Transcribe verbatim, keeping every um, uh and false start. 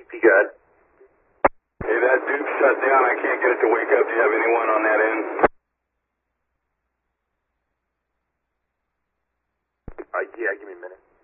P, go ahead. Hey, that dude shut down. I can't get it to wake up. Do you have anyone on that end? Uh, yeah, give me a minute.